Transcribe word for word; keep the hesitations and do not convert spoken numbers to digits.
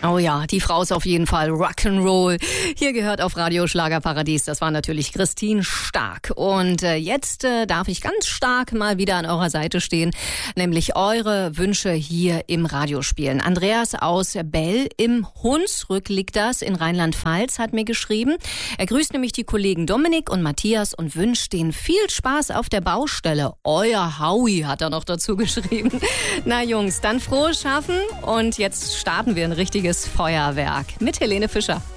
Oh ja, die Frau ist auf jeden Fall Rock'n'Roll. Hier gehört auf Radio Schlagerparadies, das war natürlich Christine Stark. Und äh, jetzt äh, darf ich ganz stark mal wieder an eurer Seite stehen, nämlich eure Wünsche hier im Radio spielen. Andreas aus Bell im Hunsrück liegt das in Rheinland-Pfalz, hat mir geschrieben. Er grüßt nämlich die Kollegen Dominik und Matthias und wünscht denen viel Spaß auf der Baustelle. Euer Howie hat er noch dazu geschrieben. Na Jungs, dann frohes Schaffen und jetzt starten wir ein richtiges Feuerwerk mit Helene Fischer.